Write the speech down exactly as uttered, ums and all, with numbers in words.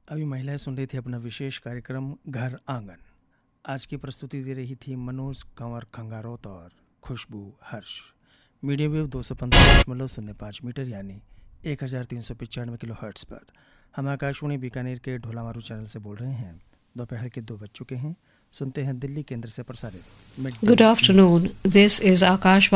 अभी महिलाएं सुन रही थी अपना विशेष कार्यक्रम घर आंगन। आज की प्रस्तुति दे रही थी मनोज कंवर खंगारोत और खुशबू हर्ष। मीडियम वेव दो सौ पंद्रह दशमलव शून्य पाँच मीटर यानी एक हज़ार तीन सौ पचानवे किलो हर्ट्स पर हम आकाशवाणी बीकानेर के ढोलामारू चैनल से बोल रहे हैं। दोपहर के दो बज चुके हैं। सुनते हैं दिल्ली केंद्र से प्रसारित। Good afternoon. This is Akash